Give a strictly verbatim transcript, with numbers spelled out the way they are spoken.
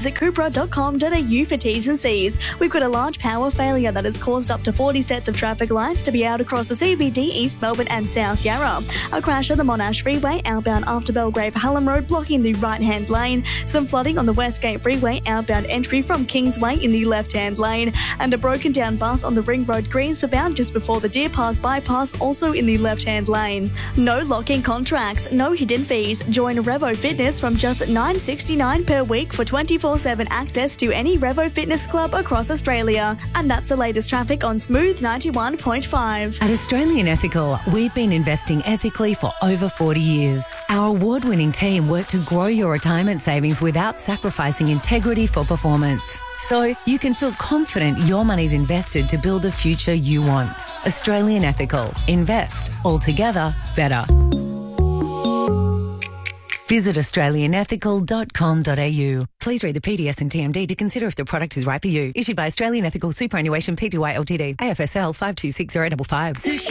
visit cupra dot com dot a u for T's and C's. We've got a large power failure that has caused up to forty sets of traffic lights to be out across the C B D, East Melbourne and South Yarra. A crash on the Monash Freeway outbound after Belgrave Hallam Road blocking the right-hand lane. Some flooding on the Westgate Freeway outbound entry from Kingsway in the left-hand lane. And a broken down bus on the Ring Road Greensborough bound just before the Deer Park bypass, also in the left-hand lane. No locking contracts, no hidden fees. Join Revo Fitness from just nine dollars sixty-nine per week for twenty-four seven access to any Revo Fitness club across Australia. And that's the latest traffic on Smooth ninety-one point five. At Australian Ethical, we've been investing ethically for over forty years. Our award-winning team work to grow your retirement savings without sacrificing integrity for performance. So you can feel confident your money's invested to build the future you want. Australian Ethical. Invest. Altogether better. Visit australian ethical dot com dot a u. Please read the P D S and T M D to consider if the product is right for you. Issued by Australian Ethical Superannuation Pty Ltd. A F S L five two six zero five five.